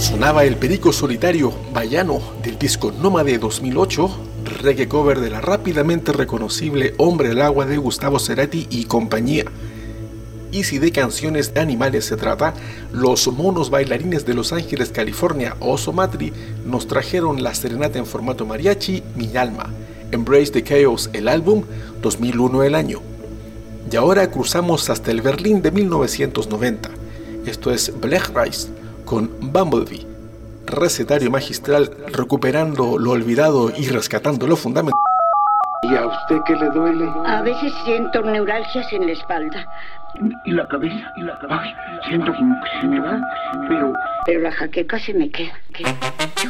Sonaba el Perico Solitario Baiano del disco Nómade 2008, reggae cover de la rápidamente reconocible Hombre al Agua de Gustavo Cerati y compañía. Y si de canciones de animales se trata, los monos bailarines de Los Ángeles, California, Oso Matri, nos trajeron la serenata en formato mariachi, Mi Alma, Embrace the Chaos, el álbum, 2001 el año. Y ahora cruzamos hasta el Berlín de 1990. Esto es Blechreis con Bumblebee, recetario magistral recuperando lo olvidado y rescatando lo fundamental. ¿Y a usted qué le duele? A veces siento neuralgias en la espalda. ¿Y la cabeza? Ay, siento como que se me va, pero... Pero la jaqueca se me queda.